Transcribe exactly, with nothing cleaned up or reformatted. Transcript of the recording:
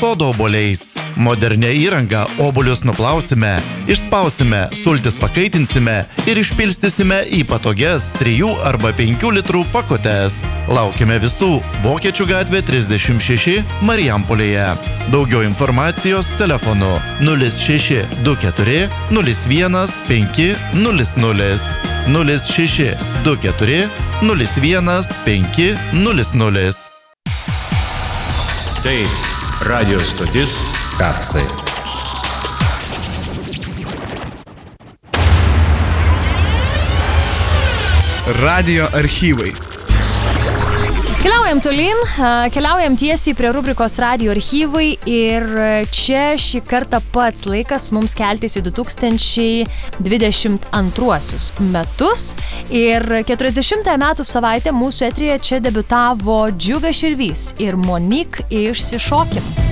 sodo obuoliais. Modernę įrangą obuolius nuplausime, išspausime, sultis pakaitinsime ir išpilstysime į patogias trijų arba penkių litrų pakutes. Laukime visų Vokiečių gatvė trisdešimt šeši Marijampolėje. Daugiau informacijos telefonu nulis šeši du keturi nulis vienas penki nulis nulis nulis šeši du keturi nulis vienas penki nulis nulis. Tai radio stotis Kapsai. Radio archyvai. Keliaujam tolyn, keliaujam tiesiai prie rubrikos Radio archyvai ir čia šį kartą pats laikas mums keltis į du tūkstančiai dvidešimt antruosius metus ir keturiasdešimtąją metų savaitę mūsų eteryje čia debiutavo Džiugas Širvys ir Monik Išsišokim.